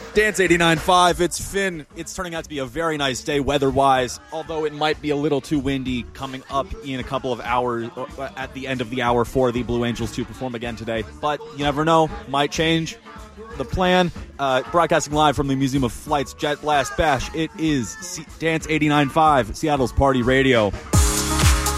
Dance 89.5, it's Finn. It's turning out to be a very nice day weather-wise, although it might be a little too windy coming up in a couple of hours at the end of the hour for the Blue Angels to perform again today. But you never know, might change. The plan, broadcasting live from the Museum of Flight's Jet Blast Bash, it is Dance 89.5, Seattle's Party Radio.